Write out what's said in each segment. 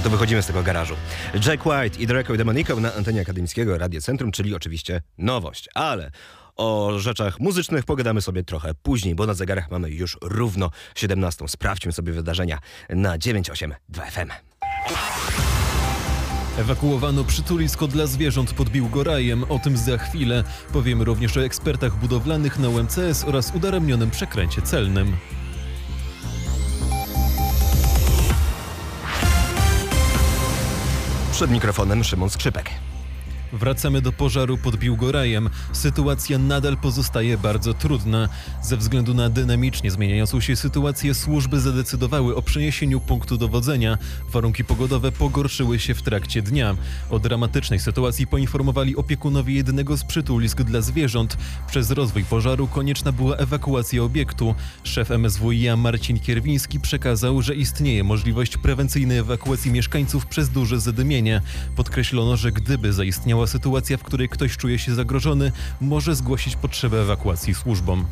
to wychodzimy z tego garażu. Jack White i Draco i Demonico na antenie akademickiego Radia Centrum, czyli oczywiście nowość. Ale o rzeczach muzycznych pogadamy sobie trochę później, bo na zegarach mamy już równo 17. Sprawdźmy sobie wydarzenia na 982 FM. Ewakuowano przytulisko dla zwierząt pod Biłgorajem. O tym za chwilę. Powiemy również o ekspertach budowlanych na UMCS oraz udaremnionym przekręcie celnym. Przed mikrofonem Szymon Skrzypek. Wracamy do pożaru pod Biłgorajem. Sytuacja nadal pozostaje bardzo trudna. Ze względu na dynamicznie zmieniającą się sytuację służby zadecydowały o przeniesieniu punktu dowodzenia. Warunki pogodowe pogorszyły się w trakcie dnia. O dramatycznej sytuacji poinformowali opiekunowie jednego z przytulisk dla zwierząt. Przez rozwój pożaru konieczna była ewakuacja obiektu. Szef MSWiA Marcin Kierwiński przekazał, że istnieje możliwość prewencyjnej ewakuacji mieszkańców przez duże zadymienie. Podkreślono, że gdyby zaistniała sytuacja, w której ktoś czuje się zagrożony, może zgłosić potrzebę ewakuacji służbom.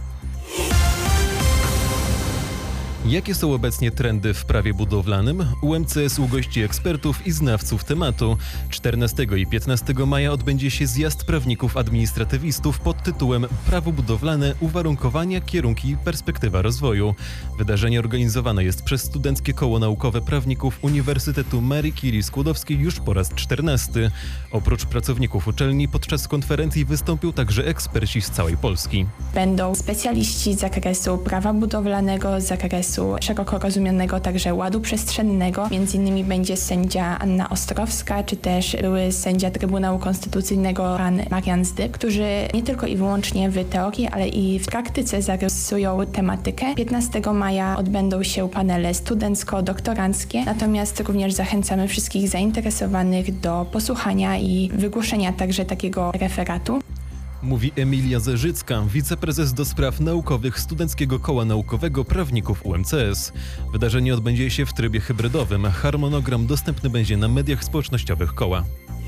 Jakie są obecnie trendy w prawie budowlanym? UMCS ugości ekspertów i znawców tematu. 14 i 15 maja odbędzie się zjazd prawników administratywistów pod tytułem Prawo budowlane, uwarunkowania, kierunki i perspektywa rozwoju. Wydarzenie organizowane jest przez Studenckie Koło Naukowe Prawników Uniwersytetu Marii Curie Skłodowskiej już po raz 14. Oprócz pracowników uczelni podczas konferencji wystąpią także eksperci z całej Polski. Będą specjaliści z zakresu prawa budowlanego, z zakresu szeroko rozumianego także ładu przestrzennego. Między innymi będzie sędzia Anna Ostrowska, czy też były sędzia Trybunału Konstytucyjnego pan Marian Zdyk, którzy nie tylko i wyłącznie w teorii, ale i w praktyce zarysują tematykę. 15 maja odbędą się panele studencko-doktoranckie, natomiast również zachęcamy wszystkich zainteresowanych do posłuchania i wygłoszenia także takiego referatu. Mówi Emilia Zerzycka, wiceprezes do spraw naukowych Studenckiego Koła Naukowego Prawników UMCS. Wydarzenie odbędzie się w trybie hybrydowym. Harmonogram dostępny będzie na mediach społecznościowych koła.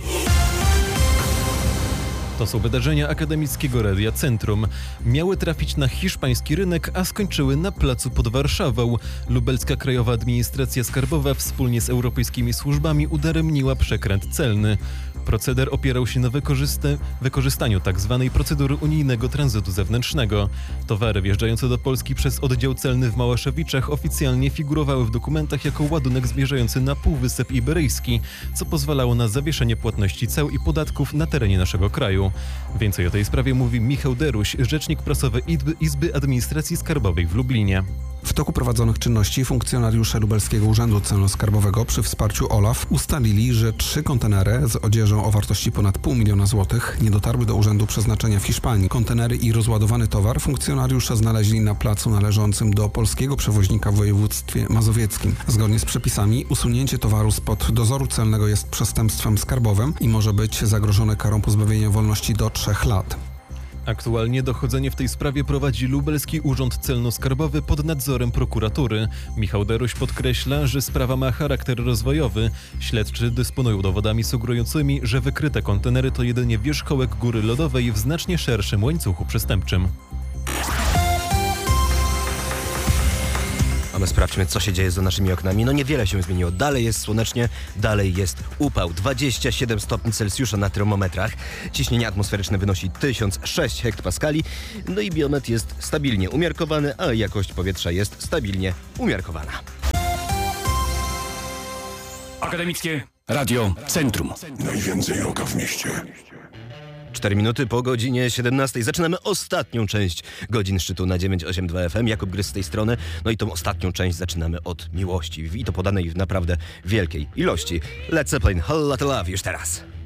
To są wydarzenia akademickiego Radia Centrum. Miały trafić na hiszpański rynek, a skończyły na placu pod Warszawą. Lubelska Krajowa Administracja Skarbowa wspólnie z europejskimi służbami udaremniła przekręt celny. Proceder opierał się na wykorzystaniu tzw. procedury unijnego tranzytu zewnętrznego. Towary wjeżdżające do Polski przez oddział celny w Małaszewiczach oficjalnie figurowały w dokumentach jako ładunek zmierzający na Półwysep Iberyjski, co pozwalało na zawieszenie płatności ceł i podatków na terenie naszego kraju. Więcej o tej sprawie mówi Michał Deruś, rzecznik prasowy Izby Administracji Skarbowej w Lublinie. W toku prowadzonych czynności funkcjonariusze Lubelskiego Urzędu Celno-Skarbowego przy wsparciu OLAF ustalili, że 3 kontenery z odzieżą o wartości ponad 500 000 złotych nie dotarły do urzędu przeznaczenia w Hiszpanii. Kontenery i rozładowany towar funkcjonariusze znaleźli na placu należącym do polskiego przewoźnika w województwie mazowieckim. Zgodnie z przepisami usunięcie towaru spod dozoru celnego jest przestępstwem skarbowym i może być zagrożone karą pozbawienia wolności do 3 lat. Aktualnie dochodzenie w tej sprawie prowadzi Lubelski Urząd Celno-Skarbowy pod nadzorem prokuratury. Michał Deruś podkreśla, że sprawa ma charakter rozwojowy. Śledczy dysponują dowodami sugerującymi, że wykryte kontenery to jedynie wierzchołek góry lodowej w znacznie szerszym łańcuchu przestępczym. A my sprawdźmy, co się dzieje za naszymi oknami. No niewiele się zmieniło. Dalej jest słonecznie, dalej jest upał. 27 stopni Celsjusza na termometrach. Ciśnienie atmosferyczne wynosi 1006 hektopaskali. No i biometr jest stabilnie umiarkowany, a jakość powietrza jest stabilnie umiarkowana. Akademickie Radio Centrum. Najwięcej rocka w mieście. 4 minuty po godzinie 17. Zaczynamy ostatnią część godzin szczytu na 982 FM. Jakub Gryz z tej strony. No i tą ostatnią część zaczynamy od miłości. I to podanej w naprawdę wielkiej ilości. Led Zeppelin, Whole Lotta Love już teraz.